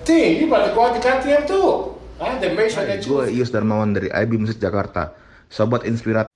Sì, io parlo qua di KTM tuh. Ah, dan meestal Hai, net gue shoes. Ius Darmawan dari IB Musik Jakarta. Sobat Inspirator.